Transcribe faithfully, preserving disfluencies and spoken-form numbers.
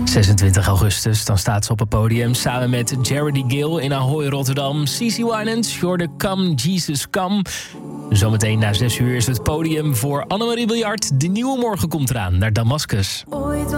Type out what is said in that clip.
zesentwintig augustus, dan staat ze op het podium samen met Jaredy Gill in Ahoy, Rotterdam. CeCe Winans, You're the Come, Jesus Come. Zometeen na zes uur is het podium voor Annemarie Biljart. De nieuwe morgen komt eraan naar Damascus.